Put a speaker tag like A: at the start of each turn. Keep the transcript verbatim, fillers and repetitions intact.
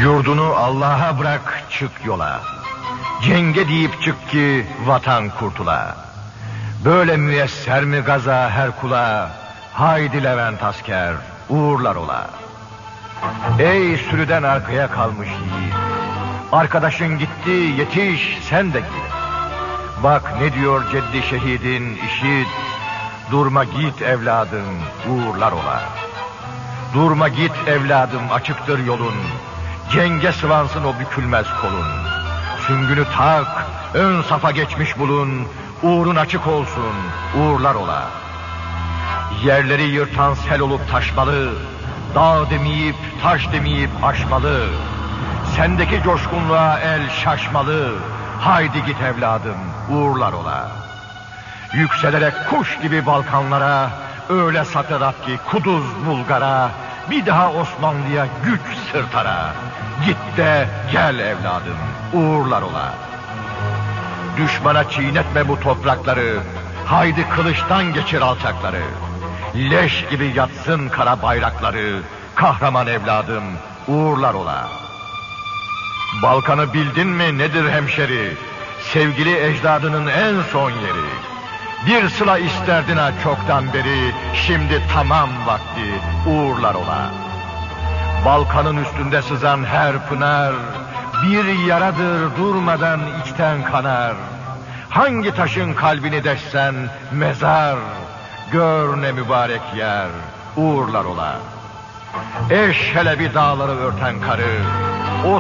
A: Yurdunu Allah'a bırak, çık yola. Cenge deyip çık ki vatan kurtula. Böyle müyesser mi gaza her kula? Haydi Levent asker, uğurlar ola. Ey sürüden arkaya kalmış yiğit, arkadaşın gitti, yetiş sen de git. Bak ne diyor ceddi şehidin, işit. Durma git evladım, uğurlar ola. Durma git evladım, açıktır yolun. Cenge sıvansın o bükülmez kolun. Süngünü tak, ön safa geçmiş bulun. Uğrun açık olsun, uğurlar ola. Yerleri yırtan sel olup taşmalı. Dağ demeyip, taş demeyip aşmalı. Sendeki coşkunluğa el şaşmalı. Haydi git evladım, uğurlar ola. Yükselerek kuş gibi Balkanlara, öyle saklat ki Kuduz Bulgar'a, bir daha Osmanlı'ya güç sırtara. Git de gel evladım, uğurlar ola. Düşmana çiğnetme bu toprakları, haydi kılıçtan geçir alçakları. Leş gibi yatsın kara bayrakları, kahraman evladım, uğurlar ola. Balkan'ı bildin mi nedir hemşeri? Sevgili ecdadının en son yeri. Bir sıla isterdin ha çoktan beri, şimdi tamam vakti, uğurlar ola. Balkan'ın üstünde sızan her pınar, bir yaradır durmadan içten kanar. Hangi taşın kalbini deşsen mezar, gör ne mübarek yer, uğurlar ola. Eş hele bir dağları örten karı,